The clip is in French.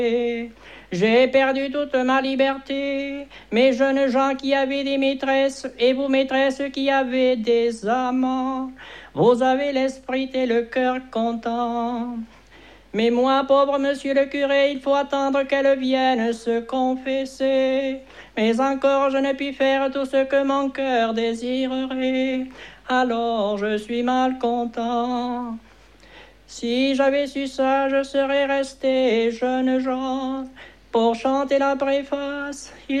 J'ai perdu toute ma liberté, mes jeunes gens qui avaient des maîtresses, et vous maîtresses qui avez des amants, vous avez l'esprit et le cœur content. Mais moi, pauvre monsieur le curé, il faut attendre qu'elle vienne se confesser. Mais encore je ne puis faire tout ce que mon cœur désirerait, alors je suis mal content. Si j'avais su ça, je serais resté jeune gens pour chanter la préface.